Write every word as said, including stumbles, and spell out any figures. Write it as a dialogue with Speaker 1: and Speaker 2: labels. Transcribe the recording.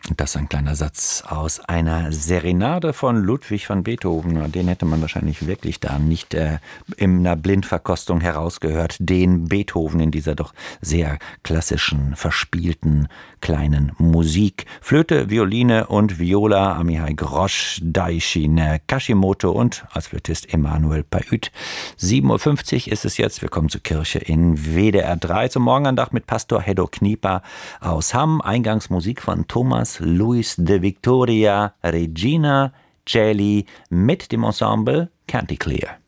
Speaker 1: Das ist ein kleiner Satz aus einer Serenade von Ludwig van Beethoven. Den hätte man wahrscheinlich wirklich da nicht äh, in einer Blindverkostung herausgehört. Den Beethoven in dieser doch sehr klassischen, verspielten kleinen Musik. Flöte, Violine und Viola, Amihai Grosch, Daishin Kashimoto und als Flötist Emanuel Pahüt. sieben Uhr fünfzig ist es jetzt. Wir kommen zur Kirche in W D R drei zum Morgenandacht mit Pastor Heddo Knieper aus Hamm. Eingangsmusik von Thomas Luis de Victoria Regina Celi mit dem Ensemble Chanticleer.